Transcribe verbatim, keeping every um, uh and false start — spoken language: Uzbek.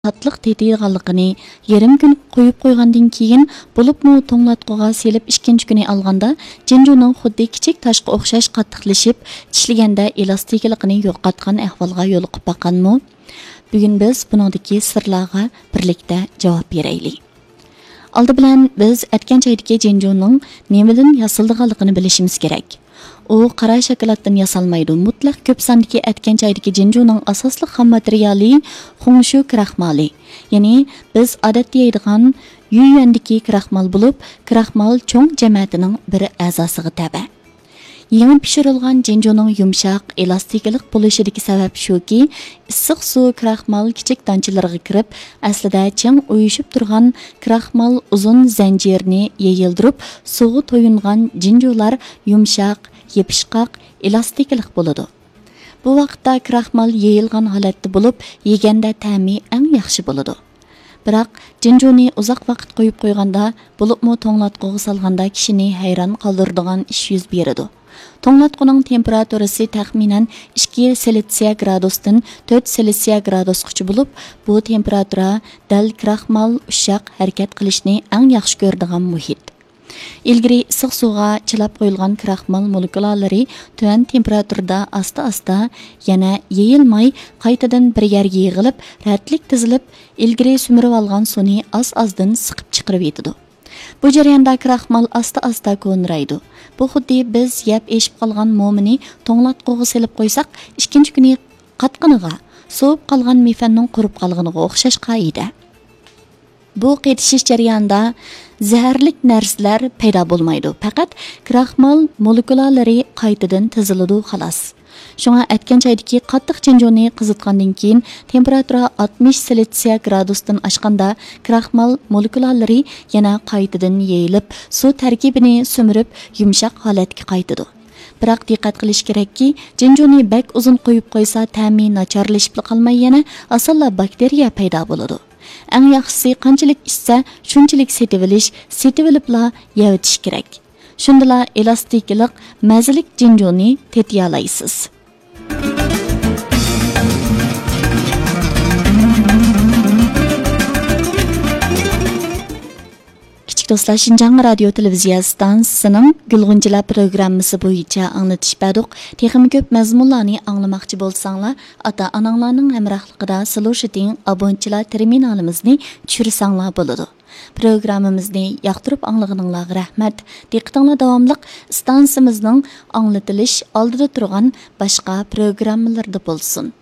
tatlıq tetiydiganligini yarim kun qo'yib qo'ygandan keyin bo'libmi to'nglatquga selib ikkinchi kuni olganda Jinjuning xuddi kichik toshga o'xshash qattiqlashib, tishlaganda elastikligini yo'qotgan ahvolga yo'liqib boqqanmi? Bugun biz buningdagi sirlarga birlikda javob beraylik. Aldı bilan biz aytgan joydagi Jinjuning nimadan yasaldiganligini bilishimiz kerak. U qora shokoladdan yasalmaydi. Mutlaq ko'p sondagi aytgan joydagi Jinjuning asosli xam materiali Xongshu kraxmali. Ya'ni biz odatda yeydigan yuyandagi kraxmal bo'lib, kraxmal cho'ng jamiyatining bir a'zosiga tabi. Yangi pishirilgan Jinjuning yumshoq, elastiklik bo'lishidagi sabab shuki, issiq suv kraxmal kichik donchalarga kirib, aslida chang uyushib turgan kraxmal uzun zanjirni yeyildirib, suvga to'yingan Jinjular yumshoq, yepishqoq, elastiklik bo'ladi. Bu vaqtda kraxmal yeyilgan holatda bo'lib, yeganda ta'mi eng yaxshi bo'ladi. Biroq Jinjuni uzoq vaqt qo'yib qo'yganda, bo'libmi to'nglatquga solganda kishini hayron qoldiradigan ish yuz beradi. To'nglatquning temperaturasi taxminan ikki Selsiya gradusdan to'rt Selsiya gradusgacha bo'lib, bu temperatura dal kraxmal ushoq harakat qilishni eng yaxshi ko'radigan muhit. Ilgari issiq suvga chilab qo'yilgan kraxmal molekulalari tuvan temperaturada asta-asta yana yeyilmay qaytadan bir yerga yig'ilib, ratlik tizilib, ilgari sumirib olgan suvni oz-ozdan siqib chiqarib yetadi. Bu jarayonda kraxmal asta-asta ko'nraydi. Bu xuddi biz yeb eshib qolgan momini to'nglatquga selib qo'ysak, ikkinchi kuni qatqiniga, sovib qolgan mefanning qurib qolganiga o'xshash qoida. Bu qaytishish jarayonida zaharlik narsalar paydo bo'lmaydi. Faqat kraxmal molekulalari qaytadan tiziladi xolos. Shunga aytgan joydagi qattiq Jinjuni qizitgandan keyin temperatura oltmish Selsiya gradusdan oshganda kraxmal molekulalari yana qaytadan yeyilib, suv tarkibini sumirib yumshoq holatga qaytadi. Biroq diqqat qilish kerakki, Jinjuni bak uzun qo'yib qo'ysa, ta'mi nacharlashib qolmay yana asalla bakteriya paydo bo'ladi. Eng yaxshisi qanchalik ichsa, shunchalik setib olish, setib olibla yeyitish kerak. Shundala elastiklik, mazalik Jinjuni tetiy olaysiz. Dostlar, Şinjan Radio Televiziya stansiyasining Gulg'unchilar programmasi bo'yicha anglatish berdik. Texnik ko'p mazmunlarni anglamoqchi bo'lsanglar, ota-onanglarning hamrohligida Solution abonchilar terminalimizni tushirsanglar bo'ladi. Programmamizni yoqtirib anglaganinglarga rahmat. Diqqatinglar davomli stansiyamizning anglatilish oldida turgan boshqa programmalarda bo'lsin.